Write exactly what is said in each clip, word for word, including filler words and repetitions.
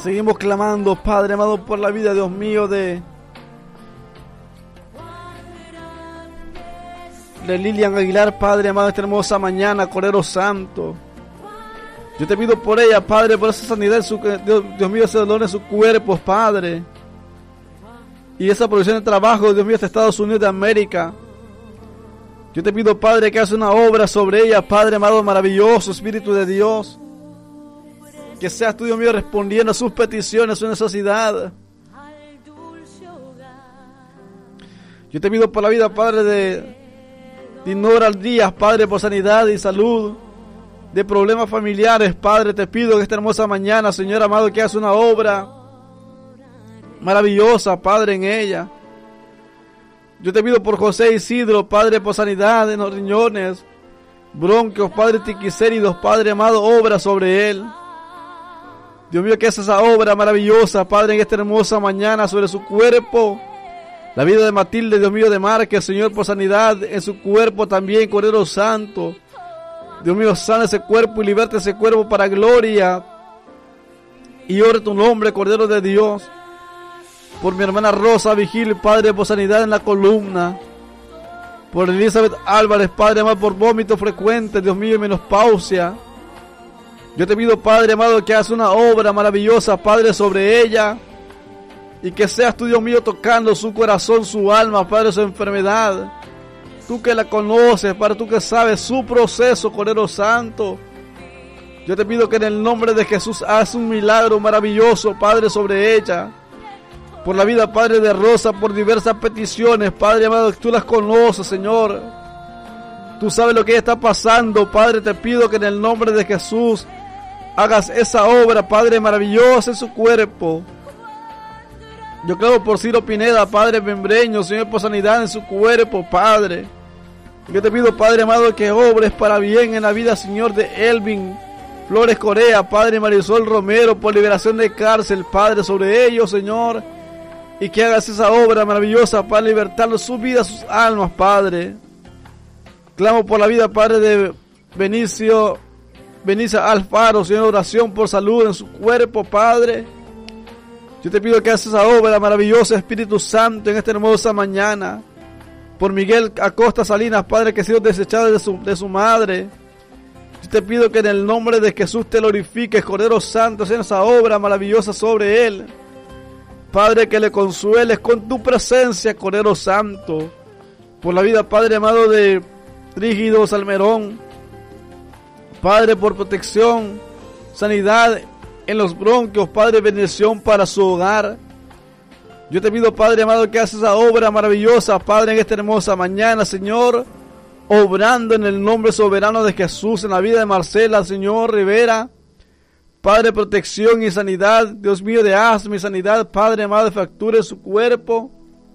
Seguimos clamando, Padre amado, por la vida, Dios mío, de, de Lilian Aguilar, Padre amado, esta hermosa mañana, Cordero Santo. Yo te pido por ella, Padre, por esa sanidad, en su, Dios, Dios mío, ese dolor en sus cuerpos, Padre. Y esa provisión de trabajo, Dios mío, hasta Estados Unidos de América. Yo te pido, Padre, que hagas una obra sobre ella, Padre amado, maravilloso, Espíritu de Dios. Que seas tú, Dios mío, respondiendo a sus peticiones, a su necesidad. Yo te pido por la vida, Padre, de Dinora Díaz, Padre, por sanidad y salud, de problemas familiares, Padre. Te pido que esta hermosa mañana, Señor amado, que hagas una obra maravillosa, Padre, en ella. Yo te pido por José Isidro, Padre, por sanidad en los riñones, bronquios, Padre, tiquicéridos, Padre amado, obra sobre él. Dios mío, que haces esa obra maravillosa, Padre, en esta hermosa mañana sobre su cuerpo. La vida de Matilde, Dios mío, de Márquez, Señor, por sanidad en su cuerpo también, Cordero Santo. Dios mío, sana ese cuerpo y liberta ese cuerpo para gloria. Y ore tu nombre, Cordero de Dios. Por mi hermana Rosa Vigil, Padre, por sanidad en la columna. Por Elizabeth Álvarez, Padre amado, por vómito frecuente, Dios mío, y menopausia. Yo te pido, Padre amado, que hagas una obra maravillosa, Padre, sobre ella. Y que seas tú, Dios mío, tocando su corazón, su alma, Padre, su enfermedad. Tú que la conoces, Padre, tú que sabes su proceso, Cordero Santo. Yo te pido que en el nombre de Jesús hagas un milagro maravilloso, Padre, sobre ella. Por la vida, Padre, de Rosa, por diversas peticiones, Padre amado, que tú las conoces, Señor. Tú sabes lo que ella está pasando, Padre. Te pido que en el nombre de Jesús hagas esa obra, Padre, maravillosa en su cuerpo. Yo clamo por Ciro Pineda, Padre membreño, Señor, por sanidad en su cuerpo, Padre. Yo te pido, Padre amado, que obres para bien en la vida, Señor, de Elvin Flores Corea, Padre, Marisol Romero, por liberación de cárcel, Padre, sobre ellos, Señor. Y que hagas esa obra maravillosa para libertar su vida, sus almas, Padre. Clamo por la vida, Padre, de Benicio, Benicio Alfaro, Señor, oración por salud en su cuerpo, Padre. Yo te pido que hagas esa obra maravillosa, Espíritu Santo, en esta hermosa mañana. Por Miguel Acosta Salinas, Padre, que ha sido desechado de su, de su madre. Yo te pido que en el nombre de Jesús te glorifiques, Cordero Santo, haciendo esa obra maravillosa sobre él. Padre, que le consueles con tu presencia, Cordero Santo. Por la vida, Padre amado, de Rígido Salmerón. Padre, por protección, sanidad en los bronquios, Padre, bendición para su hogar. Yo te pido, Padre amado, que hagas esa obra maravillosa, Padre, en esta hermosa mañana, Señor, obrando en el nombre soberano de Jesús, en la vida de Marcela, Señor Rivera. Padre, protección y sanidad, Dios mío, de asma y sanidad, Padre amado, de fractura en su cuerpo.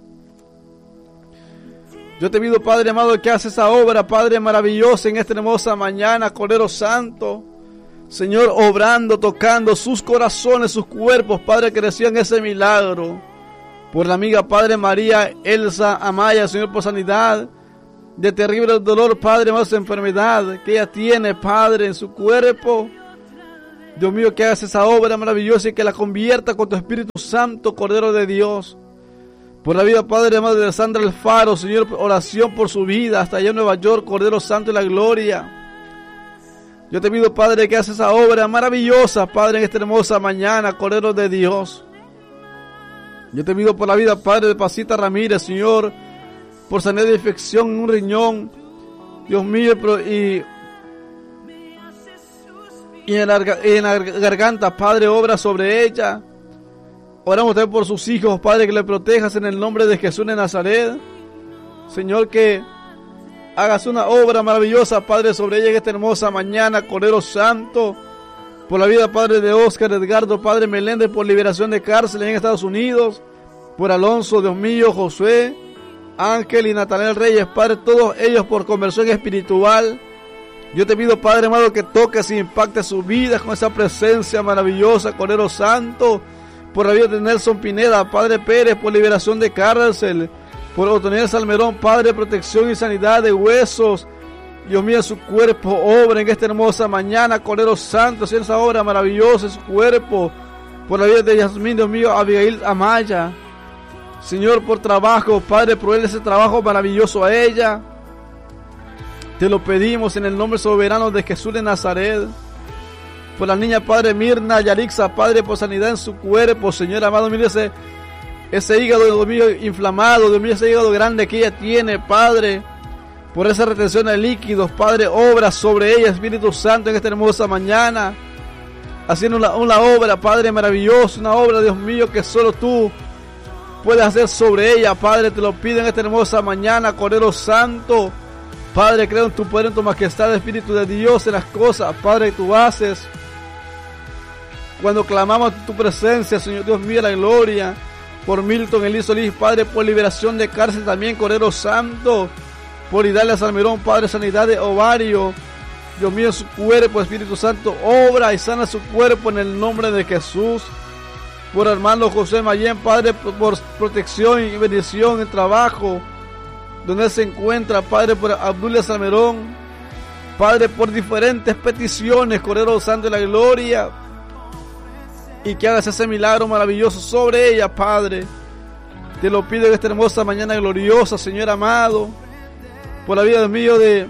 Yo te pido, Padre amado, que hagas esa obra, Padre, maravillosa en esta hermosa mañana, Cordero Santo. Señor, obrando, tocando sus corazones, sus cuerpos, Padre, que reciban ese milagro. Por la amiga, Padre, María Elsa Amaya, Señor, por sanidad de terrible dolor, Padre, más enfermedad que ella tiene, Padre, en su cuerpo. Dios mío, que hagas esa obra maravillosa y que la convierta con tu Espíritu Santo, Cordero de Dios. Por la vida, Padre amado, de Sandra Alfaro, Señor, oración por su vida, hasta allá en Nueva York, Cordero Santo y la gloria. Yo te pido, Padre, que hagas esa obra maravillosa, Padre, en esta hermosa mañana, Cordero de Dios. Yo te pido por la vida, Padre, de Pasita Ramírez, Señor, por sanidad de infección en un riñón, Dios mío, y, y en, la, en la garganta, Padre, obra sobre ella. Oramos también por sus hijos, Padre, que le protejas en el nombre de Jesús de Nazaret. Señor, que hagas una obra maravillosa, Padre, sobre ella en esta hermosa mañana, Cordero Santo. Por la vida, Padre, de Oscar Edgardo, Padre Meléndez, por liberación de cárcel en Estados Unidos. Por Alonso, Dios mío, Josué, Ángel y Natanel Reyes, Padre, todos ellos por conversión espiritual. Yo te pido, Padre amado, que toques y impactes sus vidas con esa presencia maravillosa, Cordero Santo. Por la vida de Nelson Pineda, Padre Pérez, por liberación de cárcel. Por Otoniel Salmerón, Padre, protección y sanidad de huesos. Dios mío, su cuerpo obra en esta hermosa mañana, Cordero Santo, haciendo esa obra maravillosa en su cuerpo. Por la vida de Yasmín, Dios mío, Abigail Amaya. Señor, por trabajo, Padre, proveer ese trabajo maravilloso a ella. Te lo pedimos en el nombre soberano de Jesús de Nazaret. Por la niña, Padre, Mirna Yarixa, Padre, por sanidad en su cuerpo, Señor amado, mire ese, ese hígado, Dios mío, inflamado, Dios mío, ese hígado grande que ella tiene, Padre. Por esa retención de líquidos, Padre, obra sobre ella, Espíritu Santo, en esta hermosa mañana. Haciendo una, una obra, Padre, maravillosa, una obra, Dios mío, que solo tú puedes hacer sobre ella, Padre. Te lo pido en esta hermosa mañana, Cordero Santo. Padre, creo en tu poder, en tu majestad, Espíritu de Dios, en las cosas, Padre, que tú haces. Cuando clamamos tu presencia, Señor Dios mío, la gloria. Por Milton Elí Solís, Padre, por liberación de cárcel también, Cordero Santo. Por Idalia Salmerón, Padre, sanidad de ovario. Dios mío, su cuerpo, Espíritu Santo, obra y sana su cuerpo en el nombre de Jesús. Por hermano José Mayén, Padre, por protección y bendición en trabajo, donde se encuentra, Padre, por Abdulia Salmerón, Padre, por diferentes peticiones, Cordero Santo de la gloria, y que hagas ese milagro maravilloso sobre ella, Padre. Te lo pido en esta hermosa mañana gloriosa, Señor amado, por la vida, Dios mío, de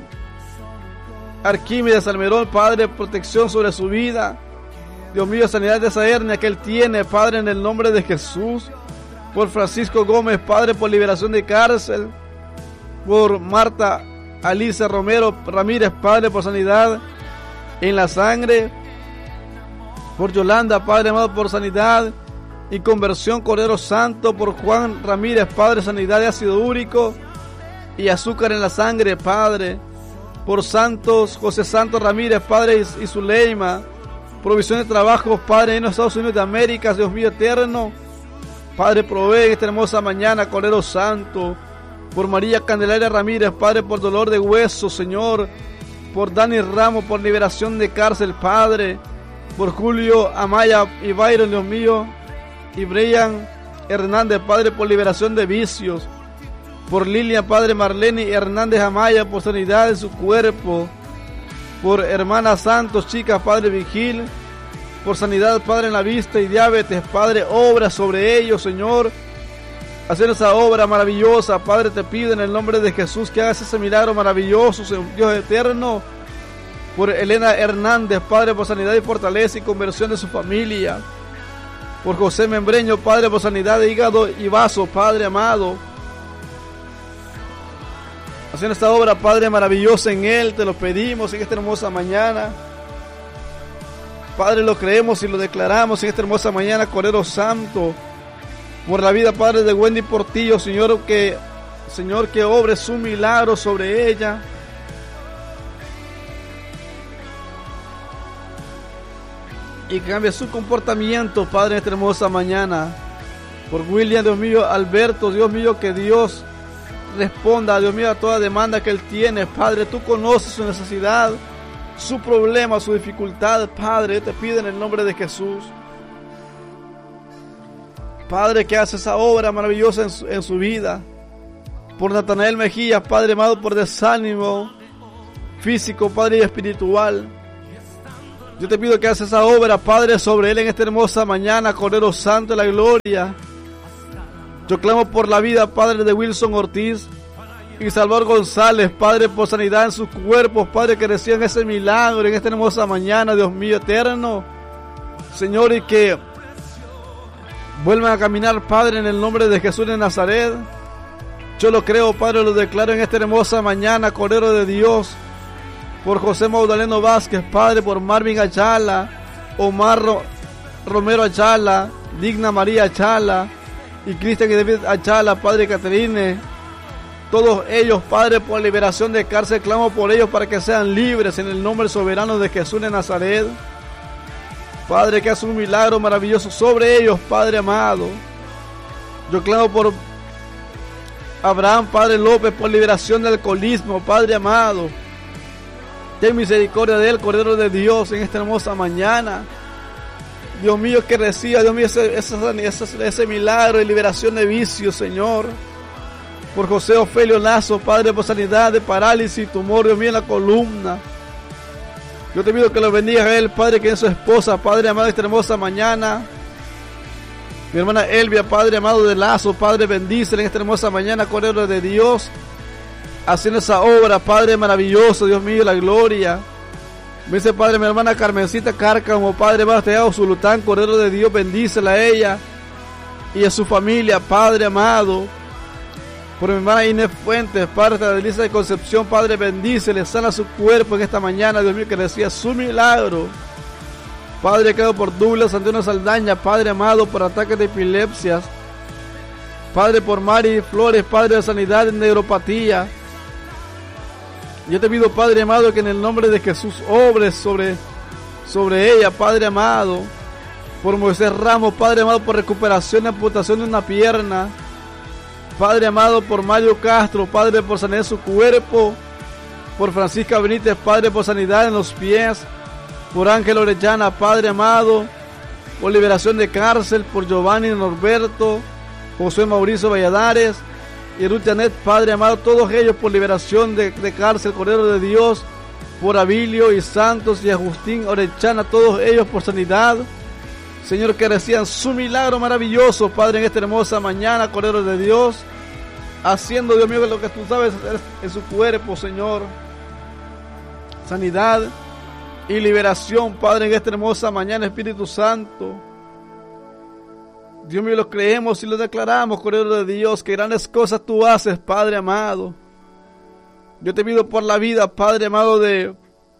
Arquímedes Salmerón, Padre, protección sobre su vida. Dios mío, sanidad de esa hernia que él tiene, Padre, en el nombre de Jesús. Por Francisco Gómez, Padre, por liberación de cárcel. Por Marta Alicia Romero Ramírez, Padre, por sanidad en la sangre. Por Yolanda, Padre amado, por sanidad y conversión, Cordero Santo. Por Juan Ramírez, Padre, sanidad de ácido úrico y azúcar en la sangre, Padre. Por Santos, José Santos Ramírez, Padre, y Zuleima, provisión de trabajo, Padre, en los Estados Unidos de América, Dios mío eterno. Padre, provee esta hermosa mañana, Cordero Santo. Por María Candelaria Ramírez, Padre, por dolor de hueso, Señor. Por Dani Ramos, por liberación de cárcel, Padre. Por Julio Amaya y Byron, Dios mío. Y Brian Hernández, Padre, por liberación de vicios. Por Lilian, Padre, Marlene Hernández Amaya, por sanidad de su cuerpo. Por hermana Santos, chicas, Padre, Vigil. Por sanidad, Padre, en la vista y diabetes, Padre, obra sobre ellos, Señor. Hacer esa obra maravillosa, Padre, te pido en el nombre de Jesús que hagas ese milagro maravilloso, Dios eterno. Por Elena Hernández, Padre, por sanidad y fortaleza y conversión de su familia. Por José Membreño, Padre, por sanidad de hígado y vaso, Padre amado. Haciendo esta obra, Padre, maravillosa en Él, te lo pedimos en esta hermosa mañana. Padre, lo creemos y lo declaramos en esta hermosa mañana, Cordero Santo. Por la vida, Padre, de Wendy Portillo, Señor, que, Señor, que obre su milagro sobre ella. Y cambie su comportamiento, Padre, en esta hermosa mañana. Por William, Dios mío, Alberto, Dios mío, que Dios responda, Dios mío, a toda demanda que él tiene. Padre, tú conoces su necesidad, su problema, su dificultad. Padre, yo te pido en el nombre de Jesús, Padre, que hace esa obra maravillosa en su, en su vida. Por Natanael Mejía, Padre amado, por desánimo físico, Padre, y espiritual. Yo te pido que hagas esa obra, Padre, sobre él en esta hermosa mañana, Cordero Santo de la gloria. Yo clamo por la vida, Padre, de Wilson Ortiz y Salvador González, Padre, por sanidad en sus cuerpos, Padre, que reciban ese milagro en esta hermosa mañana, Dios mío eterno. Señor, y que vuelvan a caminar, Padre, en el nombre de Jesús de Nazaret. Yo lo creo, Padre, lo declaro en esta hermosa mañana, Cordero de Dios. Por José Magdaleno Vázquez, Padre, por Marvin Ayala, Omar Ro- Romero Ayala, Digna María Ayala y Cristian y David Ayala, Padre, Caterine. Todos ellos, Padre, por liberación de cárcel, clamo por ellos para que sean libres en el nombre soberano de Jesús de Nazaret. Padre, que hace un milagro maravilloso sobre ellos, Padre amado. Yo clamo por Abraham, Padre López, por liberación del alcoholismo, Padre amado. Ten misericordia de él, Cordero de Dios, en esta hermosa mañana. Dios mío, que reciba, Dios mío, ese, ese, ese, ese milagro de liberación de vicios, Señor. Por José Ofelio Lazo, Padre, por sanidad de parálisis, tumor, Dios mío, en la columna. Yo te pido que lo bendiga a él, Padre, que en su esposa, Padre amado, esta hermosa mañana. Mi hermana Elvia, Padre amado de Lazo, Padre, bendícela en esta hermosa mañana, Cordero de Dios, haciendo esa obra, Padre maravilloso, Dios mío, la gloria. Me dice, Padre, mi hermana Carmencita Cárcamo, Padre, Basteado Zulután, Cordero de Dios, bendícela a ella y a su familia, Padre amado. Por mi hermana Inés Fuentes, Padre de la Iglesia de Concepción, Padre, bendícele, sana su cuerpo en esta mañana, Dios mío, que decía su milagro. Padre, quedo por Douglas Antonio Saldaña, Padre amado, por ataques de epilepsias. Padre, por Mari Flores, Padre de sanidad en neuropatía. Yo te pido, Padre amado, que en el nombre de Jesús obres sobre, sobre ella, Padre amado. Por Moisés Ramos, Padre amado, por recuperación y amputación de una pierna. Padre amado, por Mario Castro, Padre, por sanidad de su cuerpo. Por Francisca Benítez, Padre, por sanidad en los pies. Por Ángel Orellana, Padre amado, por liberación de cárcel. Por Giovanni Norberto, José Mauricio Valladares y Ruth Janet, Padre amado, todos ellos por liberación de, de cárcel, Cordero de Dios. Por Abilio y Santos y Agustín Orellana, todos ellos por sanidad. Señor, que reciban su milagro maravilloso, Padre, en esta hermosa mañana, Cordero de Dios, haciendo, Dios mío, lo que tú sabes hacer en su cuerpo, Señor. Sanidad y liberación, Padre, en esta hermosa mañana, Espíritu Santo. Dios mío, lo creemos y lo declaramos, Cordero de Dios, que grandes cosas tú haces, Padre amado. Yo te pido por la vida, Padre amado, de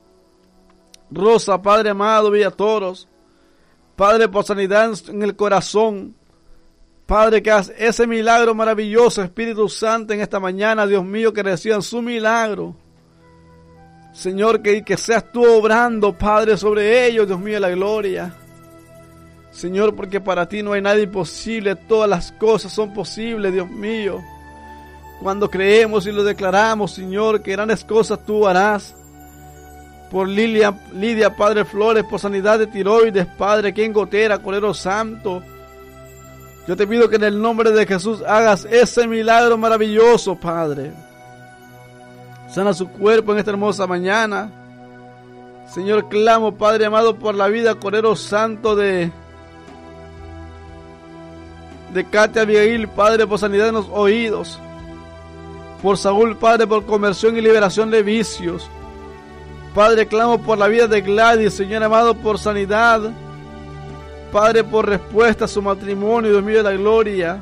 Rosa, Padre amado, Villatoros. Padre, por sanidad en el corazón. Padre, que hagas ese milagro maravilloso, Espíritu Santo, en esta mañana, Dios mío, que reciban su milagro. Señor, que, que seas tú obrando, Padre, sobre ellos, Dios mío, la gloria. Señor, porque para ti no hay nada imposible, todas las cosas son posibles, Dios mío. Cuando creemos y lo declaramos, Señor, que grandes cosas tú harás. Por Lilia, Lidia, Padre Flores, por sanidad de tiroides, Padre, aquí en Gotera, Cordero Santo. Yo te pido que en el nombre de Jesús hagas ese milagro maravilloso, Padre. Sana su cuerpo en esta hermosa mañana. Señor, clamo, Padre amado, por la vida, Cordero Santo, de, de Katia Abigail, Padre, por sanidad en los oídos. Por Saúl, Padre, por conversión y liberación de vicios. Padre, clamo por la vida de Gladys, Señor amado, por sanidad. Padre, por respuesta a su matrimonio, Dios mío de la gloria.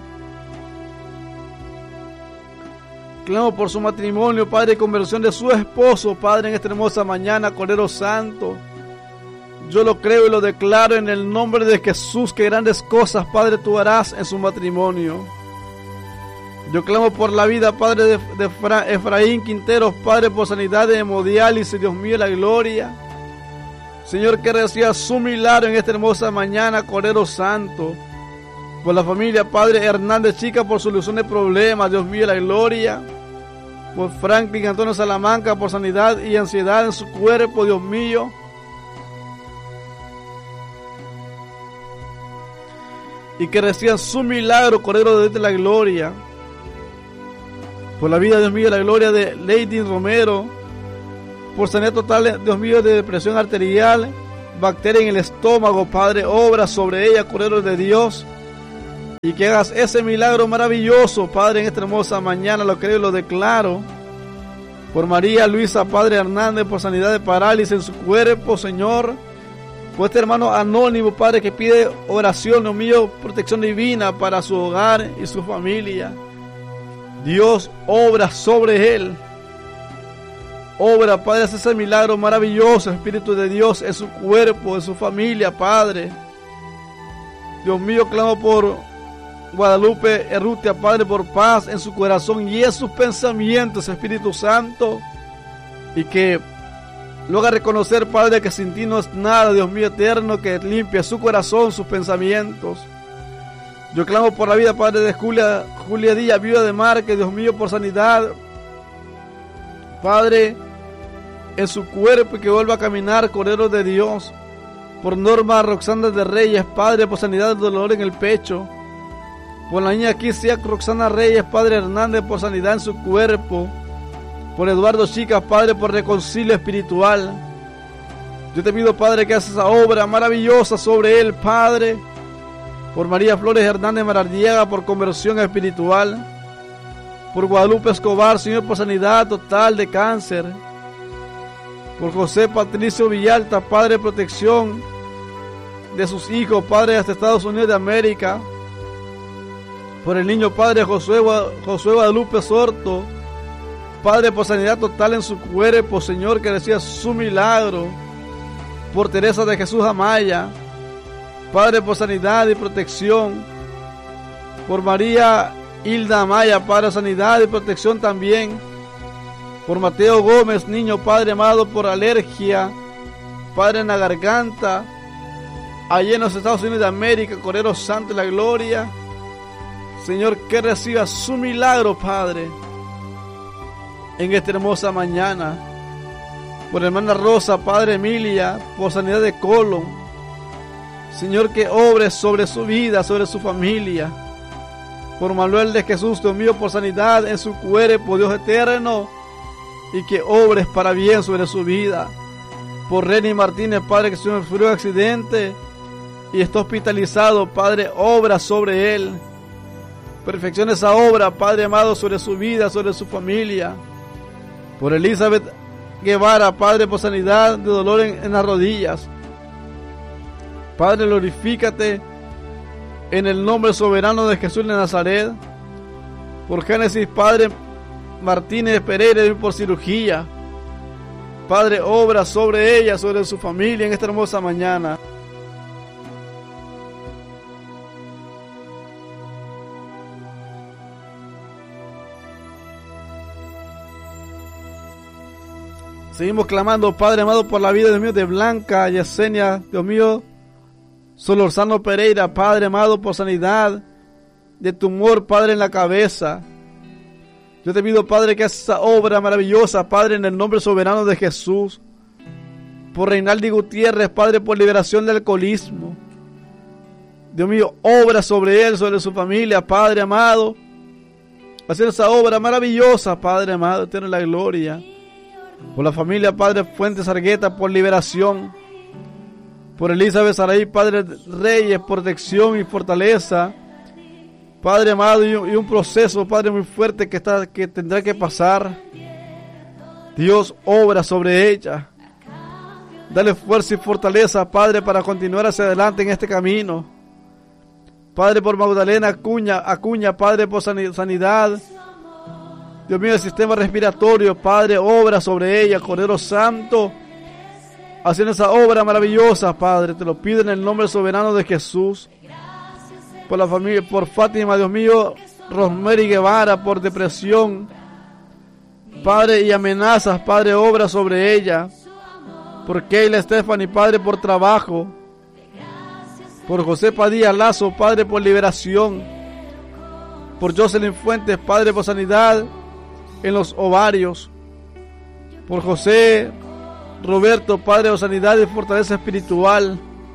Clamo por su matrimonio, Padre, conversión de su esposo, Padre, en esta hermosa mañana, Cordero Santo. Yo lo creo y lo declaro en el nombre de Jesús, que grandes cosas, Padre, tú harás en su matrimonio. Yo clamo por la vida, Padre, de, de Fra, Efraín Quinteros, Padre, por sanidad de hemodiálisis, Dios mío, la gloria. Señor, que reciba su milagro en esta hermosa mañana, Cordero Santo. Por la familia, Padre Hernández Chica, por solución de problemas, Dios mío, la gloria. Por Franklin Antonio Salamanca, por sanidad y ansiedad en su cuerpo, Dios mío. Y que reciban su milagro, Cordero de Dios de la gloria. Por la vida, Dios mío, la gloria de Lady Romero. Por sanidad total, Dios mío, de depresión arterial, bacteria en el estómago, Padre, obra sobre ella, Cordero de Dios. Y que hagas ese milagro maravilloso, Padre, en esta hermosa mañana, lo creo y lo declaro. Por María Luisa, Padre Hernández, por sanidad de parálisis en su cuerpo, Señor. Por este hermano anónimo, Padre, que pide oración, Dios mío, protección divina para su hogar y su familia. Dios, obra sobre él. Obra, Padre, hace ese milagro maravilloso, Espíritu de Dios, en su cuerpo, en su familia, Padre. Dios mío, clamo por Guadalupe Errutia, Padre, por paz en su corazón y en sus pensamientos, Espíritu Santo. Y que lo haga reconocer, Padre, que sin ti no es nada, Dios mío eterno, que limpia su corazón, sus pensamientos. Yo clamo por la vida, Padre, de Julia, Julia Díaz, viuda de Márquez, Dios mío, por sanidad, Padre, en su cuerpo y que vuelva a caminar, Cordero de Dios. Por Norma Roxana de Reyes, Padre, por sanidad del dolor en el pecho. Por la niña Kisia Roxana Reyes, Padre Hernández, por sanidad en su cuerpo. Por Eduardo Chicas, Padre, por reconcilio espiritual. Yo te pido, Padre, que hagas esa obra maravillosa sobre él, Padre. Por María Flores Hernández Marardiaga, por conversión espiritual. Por Guadalupe Escobar, Señor, por sanidad total de cáncer. Por José Patricio Villalta, Padre, protección de sus hijos, Padre, hasta Estados Unidos de América. Por el niño Padre Josué, Josué Guadalupe Sorto, Padre, por sanidad total en su cuerpo, Señor, que reciba su milagro. Por Teresa de Jesús Amaya, Padre, por sanidad y protección. Por María Hilda Amaya, Padre, sanidad y protección también. Por Mateo Gómez, niño, Padre amado, por alergia, Padre, en la garganta, allá en los Estados Unidos de América, Cordero Santo de la Gloria. Señor, que reciba su milagro, Padre, en esta hermosa mañana. Por hermana Rosa, Padre Emilia, por sanidad de colon. Señor, que obre sobre su vida, sobre su familia. Por Manuel de Jesús, Dios mío, por sanidad en su cuerpo, Dios eterno, y que obres para bien sobre su vida. Por Reni Martínez, Padre, que sufrió un accidente y está hospitalizado, Padre, obra sobre él. Perfecciona esa obra, Padre amado, sobre su vida, sobre su familia. Por Elizabeth Guevara, Padre, por sanidad de dolor en, en las rodillas. Padre, glorifícate en el nombre soberano de Jesús de Nazaret. Por Génesis, Padre Martínez Pereira, por cirugía. Padre, obra sobre ella, sobre su familia en esta hermosa mañana. Seguimos clamando, Padre amado, por la vida, Dios mío, de Blanca Yesenia, Dios mío, Solorzano Pereira, Padre amado, por sanidad de tumor, Padre, en la cabeza. Yo te pido, Padre, que esa obra maravillosa, Padre, en el nombre soberano de Jesús. Por Reinaldi Gutiérrez, Padre, por liberación del alcoholismo. Dios mío, obra sobre él, sobre su familia, Padre amado. Hacer esa obra maravillosa, Padre amado, eterno en la gloria. Por la familia, Padre Fuentes Argueta, por liberación. Por Elizabeth Saraí, Padre Reyes, protección y fortaleza. Padre amado, y un, y un proceso, Padre, muy fuerte que, está, que tendrá que pasar. Dios, obra sobre ella. Dale fuerza y fortaleza, Padre, para continuar hacia adelante en este camino. Padre, por Magdalena Acuña, Acuña, Padre, por sanidad. Dios mío, el sistema respiratorio, Padre, obra sobre ella, Cordero Santo, haciendo esa obra maravillosa, Padre, te lo pido en el nombre soberano de Jesús. Por la familia, por Fátima, Dios mío, Rosemary Guevara, por depresión, Padre, y amenazas, Padre, obra sobre ella. Por Keila Stephanie, Padre, por trabajo. Por José Padilla Lazo, Padre, por liberación. Por Jocelyn Fuentes, Padre, por sanidad en los ovarios. Por José Roberto, Padre, por sanidad y fortaleza espiritual.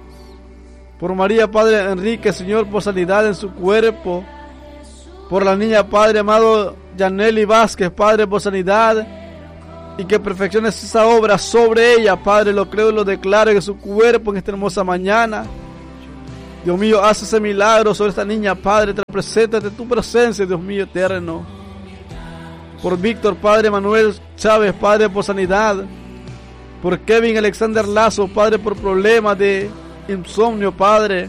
Por María, Padre Enrique, Señor, por sanidad en su cuerpo. Por la niña, Padre amado, Yaneli Vázquez, Padre, por sanidad. Y que perfecciones esa obra sobre ella, Padre, lo creo y lo declaro en su cuerpo en esta hermosa mañana. Dios mío, haz ese milagro sobre esta niña, Padre, te la presento ante tu presencia, Dios mío eterno. Por Víctor, Padre Manuel Chávez, Padre, por sanidad. Por Kevin Alexander Lazo, Padre, por problemas de insomnio, Padre,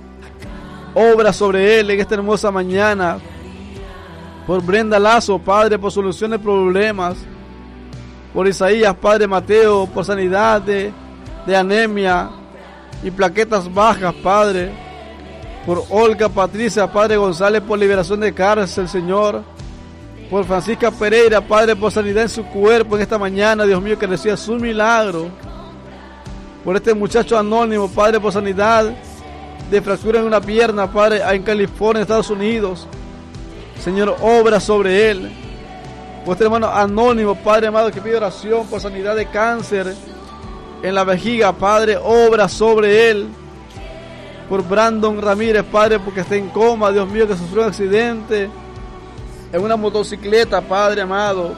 obra sobre él en esta hermosa mañana. Por Brenda Lazo, Padre, por solución de problemas. Por Isaías, Padre Mateo, por sanidad de, de anemia y plaquetas bajas, Padre. Por Olga Patricia, Padre González, por liberación de cárcel, Señor. Por Francisca Pereira, Padre, por sanidad en su cuerpo en esta mañana, Dios mío, que reciba su milagro. Por este muchacho anónimo, Padre, por sanidad de fractura en una pierna, Padre, en California, Estados Unidos. Señor, obra sobre él. Por este hermano anónimo, Padre amado, que pide oración por sanidad de cáncer en la vejiga, Padre, obra sobre él. Por Brandon Ramírez, Padre, porque está en coma, Dios mío, que sufrió un accidente en una motocicleta, Padre amado.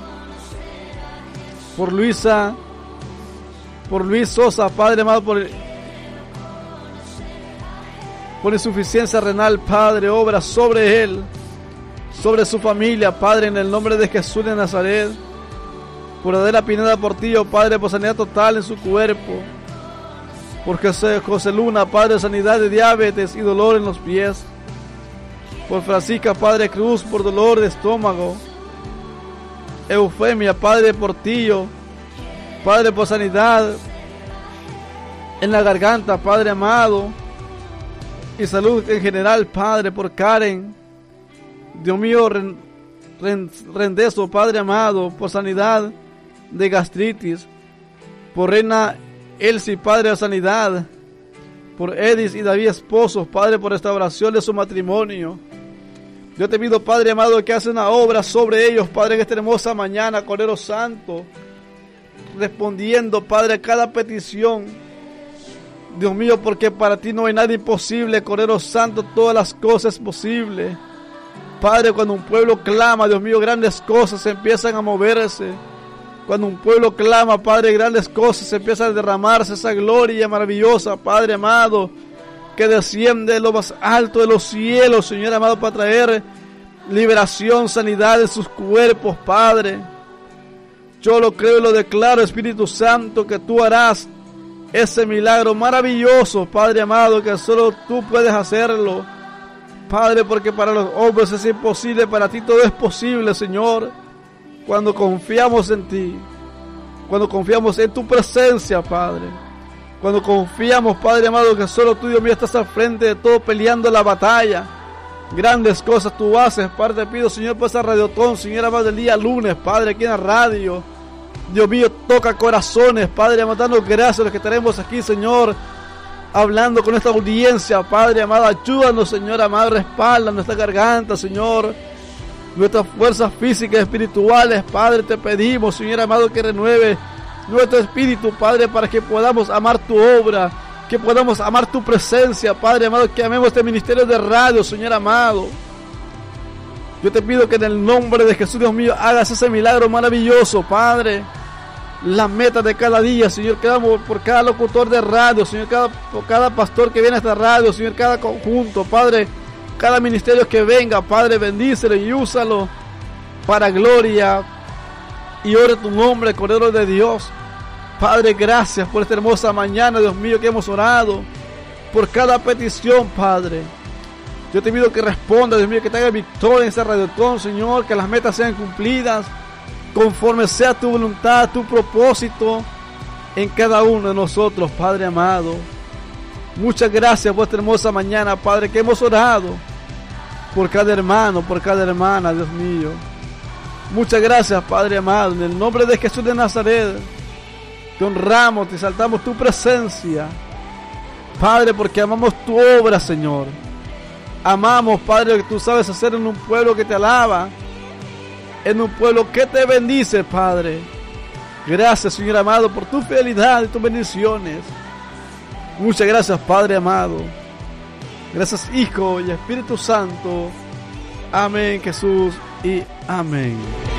Por Luisa, por Luis Sosa, Padre amado, por por insuficiencia renal, Padre, obra sobre él, sobre su familia, Padre, en el nombre de Jesús de Nazaret. Por Adela Pineda Portillo, Padre, por sanidad total en su cuerpo. Por José, José Luna, Padre, sanidad de diabetes y dolor en los pies. Por Francisca, Padre Cruz, por dolor de estómago. Eufemia, Padre Portillo, Padre, por sanidad en la garganta, Padre amado, y salud en general, Padre, por Karen, Dios mío, Rendezo, Padre amado, por sanidad de gastritis, por Reina Elsie, Padre, de sanidad, por Edis y David esposos, Padre, por restauración de su matrimonio. Yo te pido, Padre amado, que hagas una obra sobre ellos, Padre, en esta hermosa mañana, Cordero Santo, respondiendo, Padre, a cada petición. Dios mío, porque para ti no hay nada imposible, Cordero Santo, todas las cosas es posible. Padre, cuando un pueblo clama, Dios mío, grandes cosas empiezan a moverse. Cuando un pueblo clama, Padre, grandes cosas empieza a derramarse esa gloria maravillosa, Padre amado, que desciende de lo más alto de los cielos, Señor amado, para traer liberación, sanidad de sus cuerpos, Padre. Yo lo creo y lo declaro, Espíritu Santo, que tú harás ese milagro maravilloso, Padre amado, que solo tú puedes hacerlo, Padre, porque para los hombres es imposible, para ti todo es posible, Señor, cuando confiamos en ti, cuando confiamos en tu presencia, Padre, cuando confiamos, Padre amado, que solo tú, Dios mío, estás al frente de todo, peleando la batalla. Grandes cosas tú haces, Padre. Te pido, Señor, por esa radiotón, Señor amado, el día lunes, Padre, aquí en la radio. Dios mío, toca corazones, Padre, dando gracias a los que estaremos aquí, Señor, hablando con esta audiencia, Padre amado. Ayúdanos, Señor amado, respalda nuestra garganta, Señor, nuestras fuerzas físicas y espirituales, Padre. Te pedimos, Señor amado, que renueve nuestro espíritu, Padre, para que podamos amar tu obra, que podamos amar tu presencia, Padre amado, que amemos este ministerio de radio, Señor amado. Yo te pido que en el nombre de Jesús, Dios mío, hagas ese milagro maravilloso, Padre. La meta de cada día, Señor, quedamos por cada locutor de radio, Señor, cada, por cada pastor que viene a esta radio, Señor, cada conjunto, Padre, cada ministerio que venga, Padre, bendícelo y úsalo para gloria y ore tu nombre, Cordero de Dios. Padre, gracias por esta hermosa mañana, Dios mío, que hemos orado, por cada petición, Padre. Yo te pido que responda, Dios mío, que te haga victoria en esta radiotón, Señor, que las metas sean cumplidas, conforme sea tu voluntad, tu propósito en cada uno de nosotros, Padre amado. Muchas gracias por esta hermosa mañana, Padre, que hemos orado por cada hermano, por cada hermana, Dios mío. Muchas gracias, Padre amado, en el nombre de Jesús de Nazaret. Te honramos, te exaltamos tu presencia, Padre, porque amamos tu obra, Señor. Amamos, Padre, lo que tú sabes hacer en un pueblo que te alaba, en un pueblo que te bendice, Padre. Gracias, Señor amado, por tu fidelidad y tus bendiciones. Muchas gracias, Padre amado. Gracias, Hijo y Espíritu Santo. Amén, Jesús, y amén.